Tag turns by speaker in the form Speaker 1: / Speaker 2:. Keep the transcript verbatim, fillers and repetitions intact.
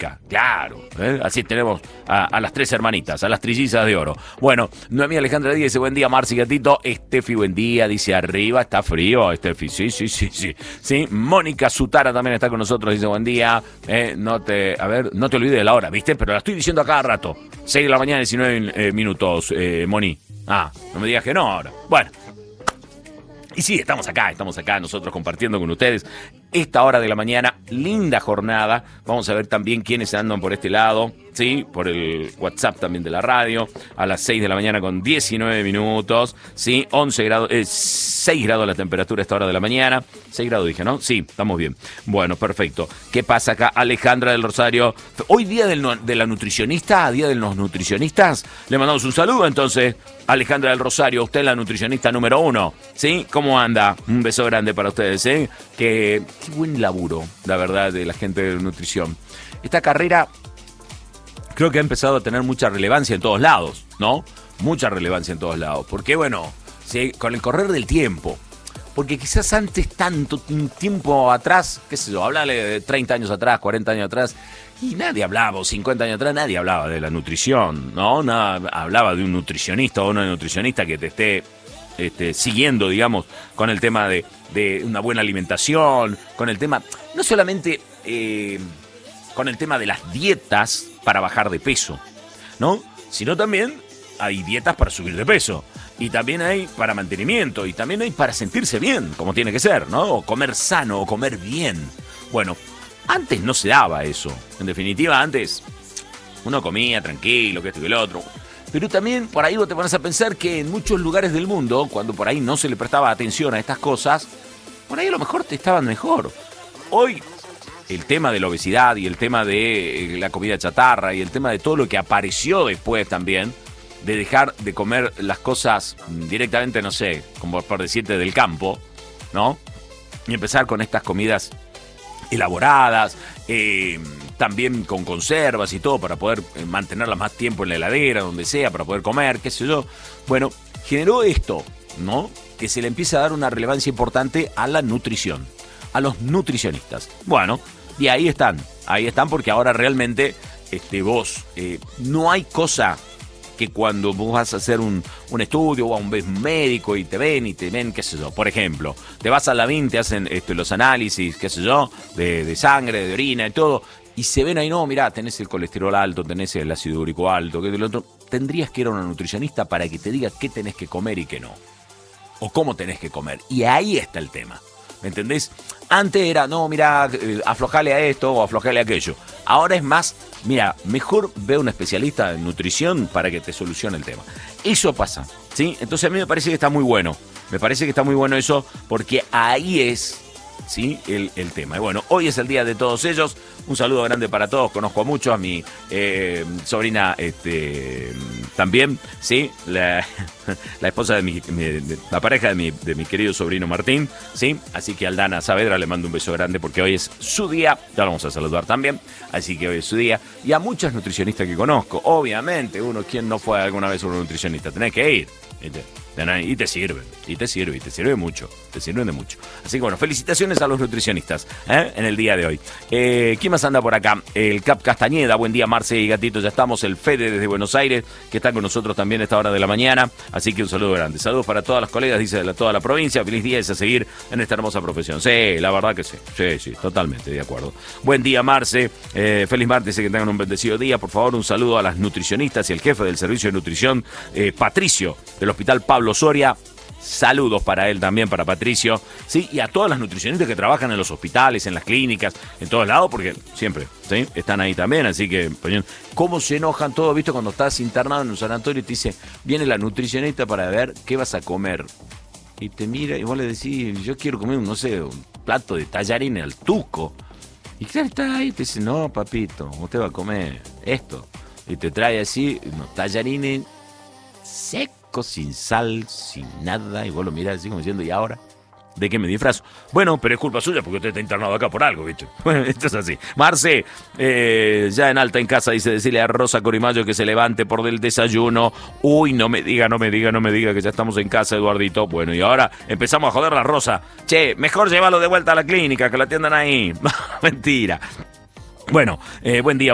Speaker 1: Mónica, claro. ¿eh? Así tenemos a, a las tres hermanitas, a las trillizas de oro. Bueno, Noemí Alejandra Díaz dice, buen día, Marci Gatito. Estefi, buen día, dice arriba, está frío, Estefi, sí, sí, sí, sí. Sí, Mónica Sutara también está con nosotros, dice, buen día. Eh, no te, a ver, no te olvides de la hora, ¿viste? Pero la estoy diciendo a cada rato. seis de la mañana, diecinueve eh, minutos, eh, Moni. Ah, no me digas que no ahora. Bueno. Y sí, estamos acá, estamos acá nosotros compartiendo con ustedes esta hora de la mañana, linda jornada. Vamos a ver también quiénes andan por este lado, sí, por el WhatsApp también de la radio, a las seis de la mañana con diecinueve minutos, sí, once grados, eh, seis grados la temperatura a esta hora de la mañana, seis grados dije, ¿no? Sí, estamos bien. Bueno, perfecto. ¿Qué pasa acá? Alejandra del Rosario, hoy día del, de la nutricionista, día de los nutricionistas, le mandamos un saludo entonces. Alejandra del Rosario, usted es la nutricionista número uno, ¿sí? ¿Cómo anda? Un beso grande para ustedes, ¿eh? Que, qué buen laburo, la verdad, de la gente de nutrición. Esta carrera creo que ha empezado a tener mucha relevancia en todos lados, ¿no? Mucha relevancia en todos lados. Porque, bueno, ¿sí? Con el correr del tiempo. Porque quizás antes, tanto tiempo atrás, qué sé yo, hablale de treinta años atrás, cuarenta años atrás, y nadie hablaba, o cincuenta años atrás, nadie hablaba de la nutrición, ¿no? Nada, hablaba de un nutricionista o una nutricionista que te esté este, siguiendo, digamos, con el tema de, de una buena alimentación, con el tema, no solamente eh, con el tema de las dietas para bajar de peso, ¿no? Sino también hay dietas para subir de peso. Y también hay para mantenimiento, y también hay para sentirse bien, como tiene que ser, ¿no? O comer sano, o comer bien. Bueno, antes no se daba eso. En definitiva, antes uno comía tranquilo, que esto y que el otro. Pero también por ahí vos te pones a pensar que en muchos lugares del mundo, cuando por ahí no se le prestaba atención a estas cosas, por ahí a lo mejor te estaban mejor. Hoy el tema de la obesidad y el tema de la comida chatarra y el tema de todo lo que apareció después también, de dejar de comer las cosas directamente, no sé, como por decirte, del campo, ¿no? Y empezar con estas comidas elaboradas, eh, también con conservas y todo, para poder mantenerlas más tiempo en la heladera, donde sea, para poder comer, qué sé yo. Bueno, generó esto, ¿no? Que se le empieza a dar una relevancia importante a la nutrición, a los nutricionistas. Bueno, y ahí están, ahí están porque ahora realmente este, vos, eh, no hay cosa que cuando vos vas a hacer un, un estudio o a un médico y te ven y te ven, qué sé yo, por ejemplo, te vas a la V I N, te hacen este, los análisis, qué sé yo, de, de sangre, de orina y todo, y se ven ahí, no, mirá, tenés el colesterol alto, tenés el ácido úrico alto, que del otro, tendrías que ir a una nutricionista para que te diga qué tenés que comer y qué no, o cómo tenés que comer, y ahí está el tema. ¿Me entendés? Antes era, no, mira, aflojale a esto o aflojale a aquello. Ahora es más, mira, mejor ve a un especialista en nutrición para que te solucione el tema. Eso pasa, ¿sí? Entonces a mí me parece que está muy bueno. Me parece que está muy bueno eso porque ahí es, ¿sí? El, el tema. Y bueno, hoy es el día de todos ellos. Un saludo grande para todos. Conozco a muchos, a mi eh, sobrina este, también, ¿sí? La, la esposa de mi, de, de, la pareja de mi, de mi querido sobrino Martín, ¿sí? Así que a Aldana Saavedra le mando un beso grande porque hoy es su día. Ya lo vamos a saludar también. Así que hoy es su día. Y a muchos nutricionistas que conozco. Obviamente, uno, ¿quién no fue alguna vez a un nutricionista? Tenés que ir, ¿viste? Y te sirven, y te sirve, y te sirve mucho, te sirven de mucho. Así que bueno, felicitaciones a los nutricionistas, ¿eh? En el día de hoy. Eh, ¿Quién más anda por acá? El Cap Castañeda, buen día Marce y Gatito, ya estamos. El Fede desde Buenos Aires, que está con nosotros también a esta hora de la mañana. Así que un saludo grande. Saludos para todas las colegas, dice, de la, toda la provincia. Feliz día y a seguir en esta hermosa profesión. Sí, la verdad que sí, sí, sí, totalmente de acuerdo. Buen día Marce, eh, feliz martes, que tengan un bendecido día. Por favor, un saludo a las nutricionistas y el jefe del servicio de nutrición, eh, Patricio, del Hospital Pablo Soria. Saludos para él también, para Patricio, sí, y a todas las nutricionistas que trabajan en los hospitales, en las clínicas, en todos lados, porque siempre, ¿sí? Están ahí también, así que, cómo se enojan todos, ¿viste? Cuando estás internado en un sanatorio y te dice, viene la nutricionista para ver qué vas a comer. Y te mira y vos le decís, yo quiero comer, no sé, un plato de tallarín al tuco. Y claro, está ahí, te dice, no, papito, usted va a comer esto. Y te trae así, unos tallarines secos, sin sal, sin nada, y vos lo mirás así como diciendo, ¿y ahora? ¿De qué me disfrazo? Bueno, pero es culpa suya porque usted está internado acá por algo, ¿viste? Bueno, esto es así. Marce, eh, ya en alta en casa, dice, decirle a Rosa Corimayo que se levante por del desayuno. Uy, no me diga, no me diga, no me diga que ya estamos en casa, Eduardito. Bueno, y ahora empezamos a joder la Rosa. Che, mejor llévalo de vuelta a la clínica, que la atiendan ahí. Mentira. Bueno, eh, buen día.